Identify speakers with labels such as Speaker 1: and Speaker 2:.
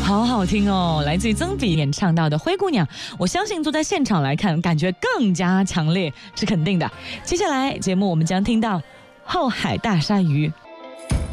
Speaker 1: 好好听哦，来自于曾比演唱到的《灰姑娘》，我相信坐在现场来看，感觉更加强烈，是肯定的。接下来节目我们将听到《后海大鲨鱼》。